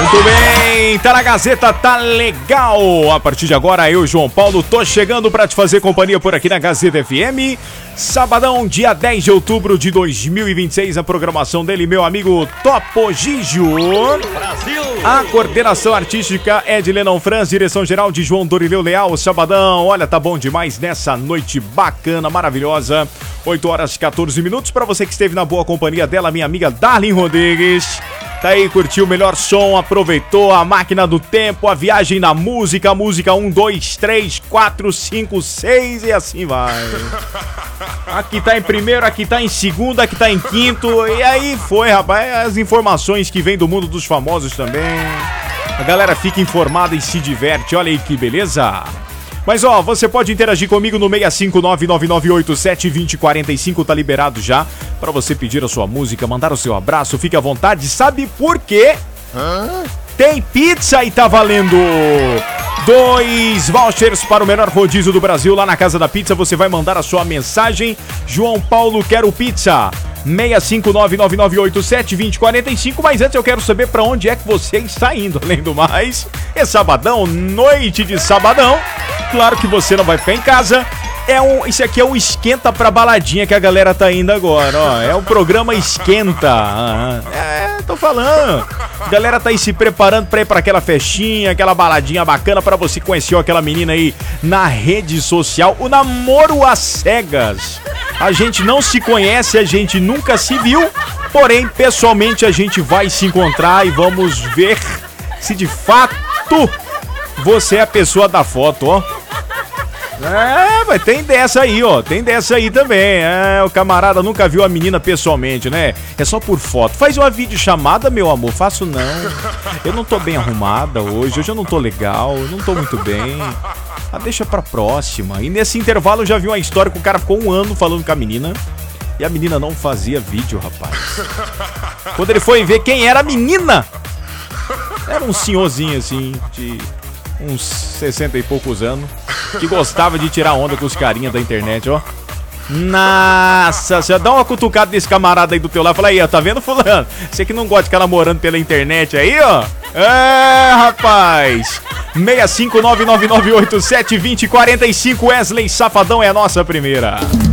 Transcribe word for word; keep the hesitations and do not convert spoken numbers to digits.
Muito bem, tá na Gazeta, tá legal. A partir de agora, eu, João Paulo, tô chegando pra te fazer companhia por aqui na Gazeta F M. Sabadão, dia dez de outubro de dois mil e vinte e seis, a programação dele, meu amigo Topo Gigio. Brasil! A coordenação artística é de Lennon Franz, direção geral de João Dorileu Leal. Sabadão, olha, tá bom demais nessa noite bacana, maravilhosa. oito horas e quatorze minutos, pra você que esteve na boa companhia dela, minha amiga Darlene Rodrigues. Tá aí, curtiu o melhor som, aproveitou a máquina do tempo, a viagem na música, música um, dois, três, quatro, cinco, seis e assim vai. Aqui tá em primeiro, aqui tá em segundo, aqui tá em quinto, e aí foi, rapaz, as informações que vêm do mundo dos famosos também. A galera fica informada e se diverte, olha aí que beleza. Mas ó, você pode interagir comigo no seis cinco nove nove nove oito sete dois zero quatro cinco, tá liberado já pra você pedir a sua música, mandar o seu abraço, fique à vontade. Sabe por quê? Hã? Tem pizza e tá valendo dois vouchers para o melhor rodízio do Brasil lá na Casa da Pizza. Você vai mandar a sua mensagem, João Paulo, quero pizza. seis cinco nove nove nove oito sete dois zero quatro cinco, mas antes eu quero saber pra onde é que você está indo. Além do mais, é sabadão, noite de sabadão. Claro que você não vai ficar em casa. É um, esse aqui é um esquenta pra baladinha que a galera tá indo agora, ó. É um programa esquenta. Ah, é, tô falando. A galera tá aí se preparando pra ir pra aquela festinha, aquela baladinha bacana pra você conhecer aquela menina aí na rede social. O namoro às cegas. A gente não se conhece, a gente nunca se viu, porém, pessoalmente a gente vai se encontrar e vamos ver se de fato você é a pessoa da foto, ó. É, mas tem dessa aí, ó. Tem dessa aí também. É, o camarada nunca viu a menina pessoalmente, né? É só por foto. Faz uma videochamada, meu amor. Faço não. Eu não tô bem arrumada hoje. Hoje eu não tô legal. Eu não tô muito bem. Ah, deixa pra próxima. E nesse intervalo eu já vi uma história que o cara ficou um ano falando com a menina. E a menina não fazia vídeo, rapaz. Quando ele foi ver quem era a menina, era um senhorzinho assim, de uns sessenta e poucos anos, que gostava de tirar onda com os carinhas da internet, ó. Nossa, você dá uma cutucada desse camarada aí do teu lado e fala aí, ó, tá vendo, fulano? Você que não gosta de ficar namorando pela internet aí, ó. É, rapaz. seis cinco nove nove nove oito sete dois zero quatro cinco, Wesley Safadão é a nossa primeira.